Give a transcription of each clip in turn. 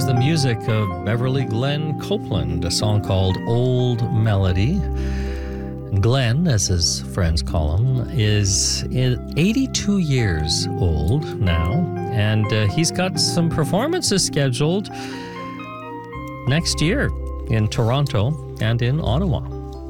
was the music of Beverly Glenn Copeland, a song called Old Melody. Glenn, as his friends call him, is 82 years old now, and he's got some performances scheduled next year in Toronto and in Ottawa.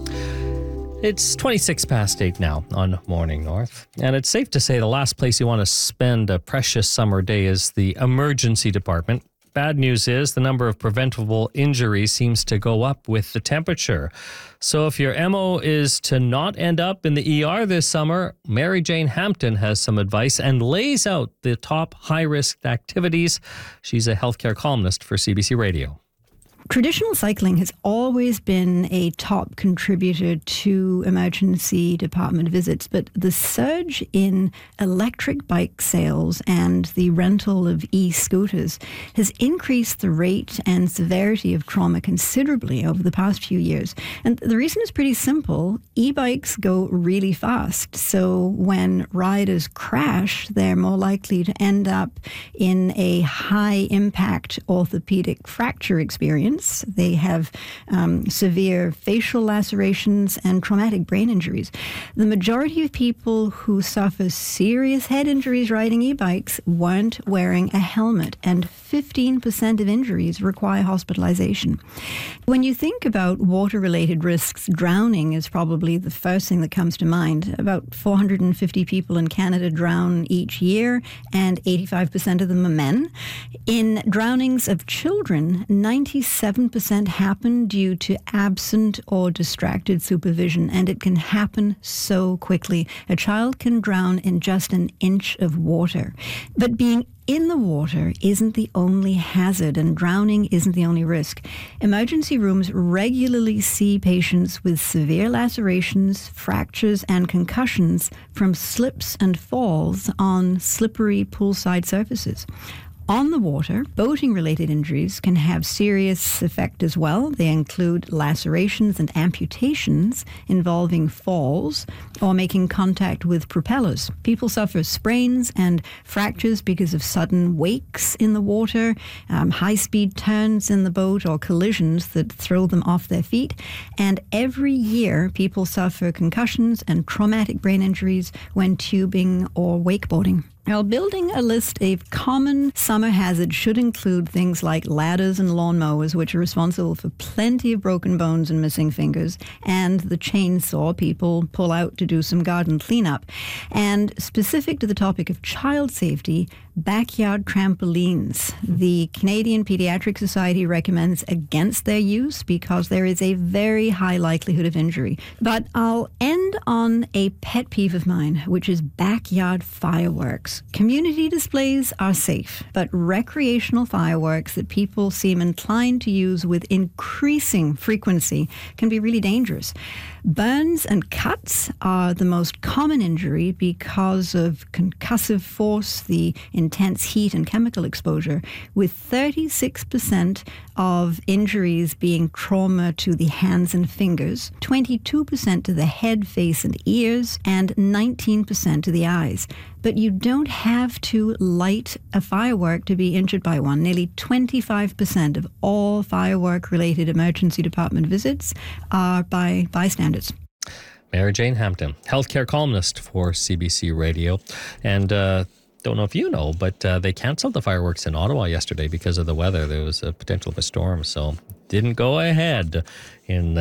It's 26 past 8 now on Morning North, and it's safe to say the last place you want to spend a precious summer day is the emergency department. Bad news is the number of preventable injuries seems to go up with the temperature. So if your MO is to not end up in the ER this summer, Mary Jane Hampton has some advice and lays out the top high-risk activities. She's a healthcare columnist for CBC Radio. Traditional cycling has always been a top contributor to emergency department visits, but the surge in electric bike sales and the rental of e-scooters has increased the rate and severity of trauma considerably over the past few years. And the reason is pretty simple. E-bikes go really fast, so when riders crash, they're more likely to end up in a high-impact orthopedic fracture experience. They have severe facial lacerations and traumatic brain injuries. The majority of people who suffer serious head injuries riding e-bikes weren't wearing a helmet, and 15% of injuries require hospitalization. When you think about water-related risks, drowning is probably the first thing that comes to mind. About 450 people in Canada drown each year, and 85% of them are men. In drownings of children, 97% happen due to absent or distracted supervision, and it can happen so quickly. A child can drown in just an inch of water. But being in the water isn't the only hazard, and drowning isn't the only risk. Emergency rooms regularly see patients with severe lacerations, fractures, and concussions from slips and falls on slippery poolside surfaces. On the water, boating-related injuries can have serious effect as well. They include lacerations and amputations involving falls or making contact with propellers. People suffer sprains and fractures because of sudden wakes in the water, high-speed turns in the boat, or collisions that throw them off their feet. And every year, people suffer concussions and traumatic brain injuries when tubing or wakeboarding. Now, building a list of common summer hazards should include things like ladders and lawnmowers, which are responsible for plenty of broken bones and missing fingers, and the chainsaw people pull out to do some garden cleanup. And specific to the topic of child safety, backyard trampolines. The Canadian Pediatric Society recommends against their use because there is a very high likelihood of injury. But I'll end on a pet peeve of mine, which is backyard fireworks. Community displays are safe, but recreational fireworks that people seem inclined to use with increasing frequency can be really dangerous. Burns and cuts are the most common injury because of concussive force, the intense heat and chemical exposure, with 36% of injuries being trauma to the hands and fingers, 22% to the head, face, and ears, and 19% to the eyes. But you don't have to light a firework to be injured by one. Nearly 25% of all firework-related emergency department visits are by bystanders. Mary Jane Hampton, healthcare columnist for CBC Radio. And don't know if you know, but they canceled the fireworks in Ottawa yesterday because of the weather. There was a potential of a storm, so didn't go ahead in the